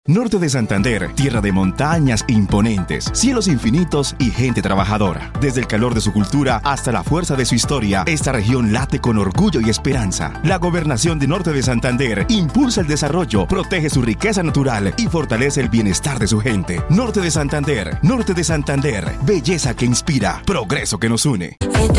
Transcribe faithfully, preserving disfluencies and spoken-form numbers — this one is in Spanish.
Norte de Santander, tierra de montañas imponentes, cielos infinitos y gente trabajadora. Desde el calor de su cultura hasta la fuerza de su historia, esta región late con orgullo y esperanza. La gobernación de Norte de Santander impulsa el desarrollo, protege su riqueza natural y fortalece el bienestar de su gente. Norte de Santander, Norte de Santander, belleza que inspira, progreso que nos une. Este